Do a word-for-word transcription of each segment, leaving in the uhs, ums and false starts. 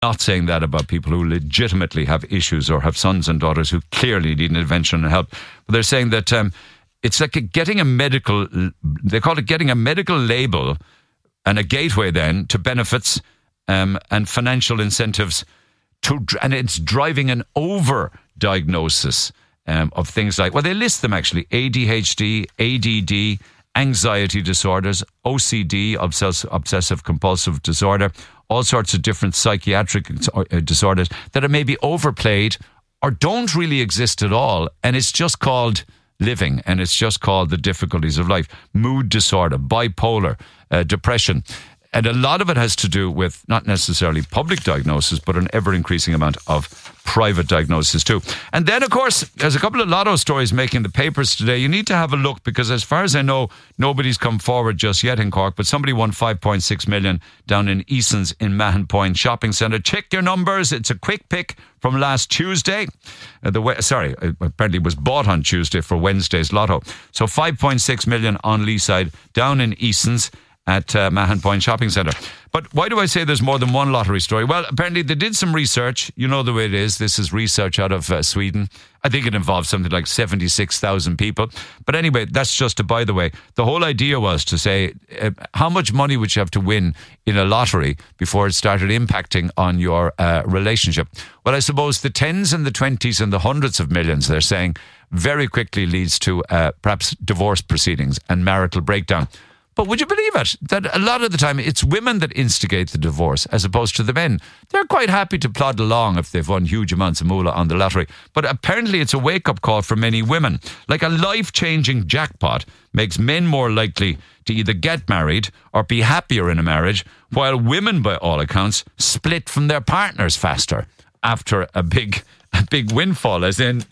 Not saying that about people who legitimately have issues or have sons and daughters who clearly need intervention and help. But they're saying that um, it's like a, getting a medical, they call it getting a medical label and a gateway then to benefits um, and financial incentives, to, and it's driving an over-diagnosis um, of things like, well, they list them actually, A D H D, A D D, anxiety disorders, O C D, obsess- obsessive-compulsive disorder, all sorts of different psychiatric disorders that are maybe overplayed or don't really exist at all. And it's just called living, and it's just called the difficulties of life. Mood disorder, bipolar, uh, depression. And a lot of it has to do with not necessarily public diagnosis, but an ever-increasing amount of private diagnosis too. And then, of course, there's a couple of lotto stories making the papers today. You need to have a look because as far as I know, nobody's come forward just yet in Cork, but somebody won five point six million down in Eason's in Mahon Point Shopping Centre. Check your numbers. It's a quick pick from last Tuesday. Uh, the Sorry, apparently it was bought on Tuesday for Wednesday's lotto. So five point six million on Leeside down in Eason's at uh, Mahon Point Shopping Centre. But why do I say there's more than one lottery story? Well, apparently they did some research. You know the way it is. This is research out of uh, Sweden. I think it involves something like seventy-six thousand people. But anyway, that's just a by the way. The whole idea was to say, uh, how much money would you have to win in a lottery before it started impacting on your uh, relationship? Well, I suppose the tens and the twenties and the hundreds of millions, they're saying, very quickly leads to uh, perhaps divorce proceedings and marital breakdown. But would you believe it? That a lot of the time it's women that instigate the divorce as opposed to the men. They're quite happy to plod along if they've won huge amounts of moolah on the lottery. But apparently it's a wake-up call for many women. Like a life-changing jackpot makes men more likely to either get married or be happier in a marriage, while women, by all accounts, split from their partners faster after a big, a big windfall, as in...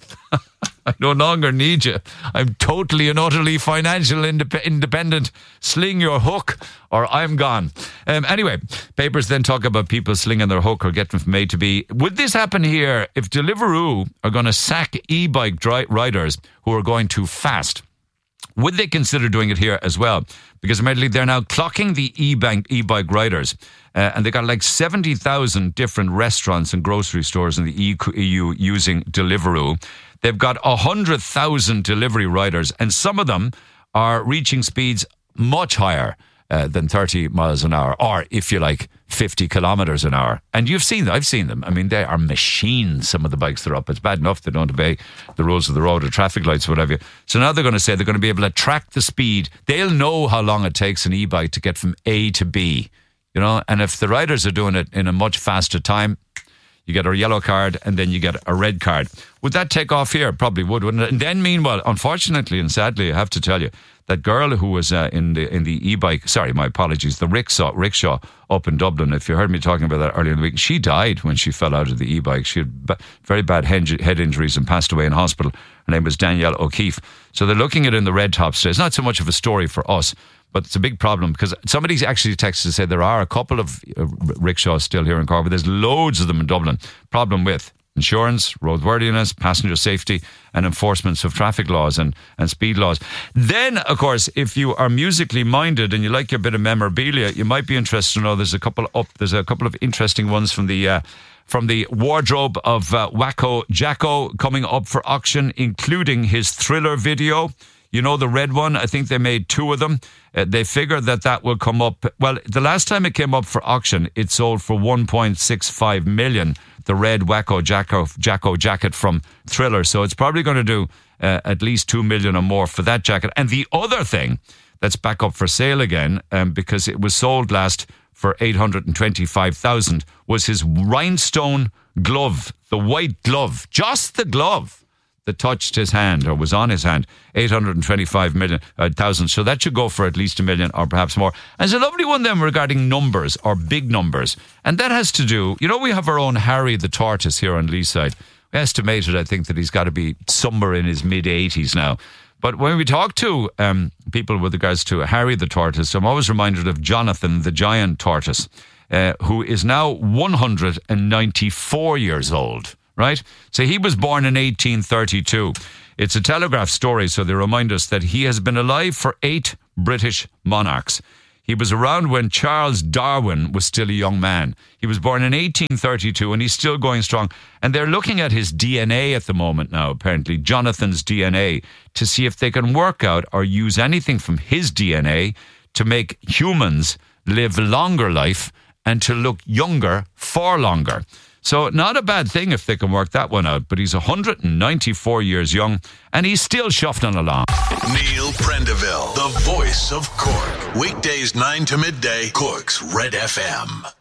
I no longer need you. I'm totally and utterly financial indep- independent. Sling your hook or I'm gone. Um, anyway, papers then talk about people slinging their hook or getting from A to B. Would this happen here if Deliveroo are going to sack e-bike dri- riders who are going too fast? Would they consider doing it here as well? Because admittedly, they're now clocking the e-bike, e-bike riders. Uh, and they got like seventy thousand different restaurants and grocery stores in the E U using Deliveroo. They've got one hundred thousand delivery riders, and some of them are reaching speeds much higher uh, than thirty miles an hour, or if you like, fifty kilometres an hour. And you've seen them, I've seen them. I mean, they are machines, some of the bikes they're up. It's bad enough they don't obey the rules of the road or traffic lights or whatever. So now they're going to say they're going to be able to track the speed. They'll know how long it takes an e-bike to get from A to B. You know, and if the riders are doing it in a much faster time, you get a yellow card and then you get a red card. Would that take off here? Probably would, wouldn't it? And then, meanwhile, unfortunately and sadly, I have to tell you, that girl who was uh, in the in the e-bike, sorry, my apologies, the rickshaw, rickshaw up in Dublin, if you heard me talking about that earlier in the week, she died when she fell out of the e-bike. She had b- very bad head injuries and passed away in hospital. Her name was Danielle O'Keefe. So they're looking at it in the red tops today. It's not so much of a story for us, but it's a big problem because somebody's actually texted to say there are a couple of uh, rickshaws still here in Cork, but there's loads of them in Dublin. Problem with insurance, roadworthiness, passenger safety, and enforcements of traffic laws and, and speed laws. Then, of course, if you are musically minded and you like your bit of memorabilia, you might be interested to know there's a couple up. There's a couple of interesting ones from the uh, from the wardrobe of uh, Wacko Jacko coming up for auction, including his Thriller video. You know, the red one, I think they made two of them. Uh, they figure that that will come up. Well, the last time it came up for auction, it sold for one point six five million, the red Wacko Jacko, Jacko jacket from Thriller. So it's probably going to do uh, at least two million or more for that jacket. And the other thing that's back up for sale again, um, because it was sold last for eight hundred twenty-five thousand, was his rhinestone glove, the white glove, just the glove that touched his hand or was on his hand, eight hundred twenty-five million, uh, thousand. So that should go for at least a million or perhaps more. And there's a lovely one then regarding numbers or big numbers. And that has to do, you know, we have our own Harry the Tortoise here on Leeside. We estimated, I think, that he's got to be somewhere in his mid-eighties now. But when we talk to um, people with regards to Harry the Tortoise, I'm always reminded of Jonathan the Giant Tortoise, uh, who is now one hundred ninety-four years old. Right? So he was born in eighteen thirty-two. It's a Telegraph story, so they remind us that he has been alive for eight British monarchs. He was around when Charles Darwin was still a young man. He was born in eighteen thirty-two and he's still going strong. And they're looking at his D N A at the moment now, apparently, Jonathan's D N A, to see if they can work out or use anything from his D N A to make humans live a longer life and to look younger for longer. So not a bad thing if they can work that one out. But he's one hundred ninety-four years young and he's still shuffling along. Neil Prendeville, the voice of Cork. Weekdays nine to midday, Cork's Red F M.